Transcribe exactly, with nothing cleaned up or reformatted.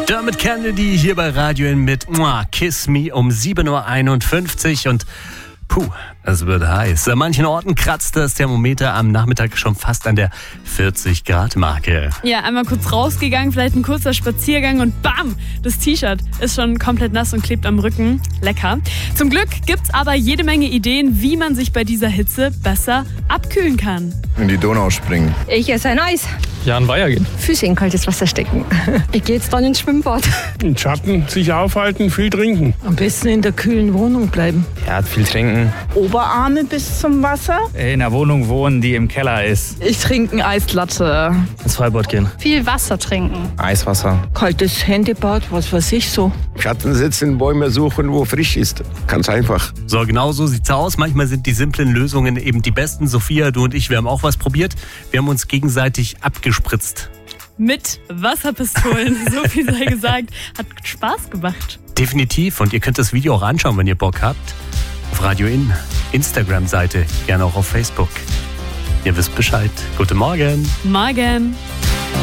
Dermot Kennedy hier bei Radio N mit Kiss Me um sieben Uhr einundfünfzig und puh, es wird heiß. An manchen Orten kratzt das Thermometer am Nachmittag schon fast an der vierzig Grad Marke. Ja, einmal kurz rausgegangen, vielleicht ein kurzer Spaziergang und bam, das T-Shirt ist schon komplett nass und klebt am Rücken. Lecker. Zum Glück gibt's aber jede Menge Ideen, wie man sich bei dieser Hitze besser abkühlen kann. In die Donau springen. Ich esse ein Eis. Ja, an Weiher gehen. Füße in kaltes Wasser stecken. Ich gehe jetzt dann ins Schwimmbad. Im Schatten sich aufhalten, viel trinken. Am besten in der kühlen Wohnung bleiben. Ja, viel trinken. Oberarme bis zum Wasser. In einer Wohnung wohnen, die im Keller ist. Ich trinke eine Eislatte. Ins Freibad gehen. Viel Wasser trinken. Eiswasser. Kaltes Händebad, was weiß ich so. Schatten sitzen, Bäume suchen, wo frisch ist. Ganz einfach. So, genau so sieht's aus. Manchmal sind die simplen Lösungen eben die besten. Sophia, du und ich, wir haben auch was probiert. Wir haben uns gegenseitig abgespritzt. Mit Wasserpistolen, so viel sei gesagt. Hat Spaß gemacht. Definitiv. Und ihr könnt das Video auch anschauen, wenn ihr Bock habt. Auf Radio In, Instagram-Seite, gerne auch auf Facebook. Ihr wisst Bescheid. Guten Morgen. Morgen.